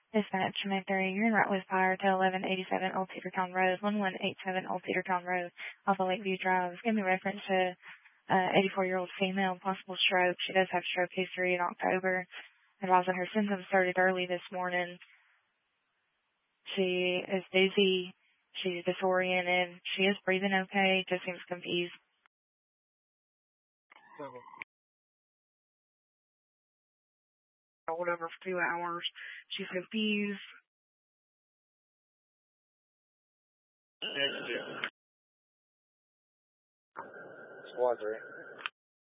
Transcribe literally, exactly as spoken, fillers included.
Dispatch, Cemetery, you're in route with fire to eleven eighty-seven Old Cedartown Road, one one eight seven Old Cedartown Road, off of Lakeview Drive. Give me reference to uh, eighty-four-year-old female, possible stroke. She does have stroke history in October. Advising her symptoms started early this morning. She is dizzy. She's disoriented. She is breathing okay, just seems confused. Hold over for two hours. She's confused. Squad three.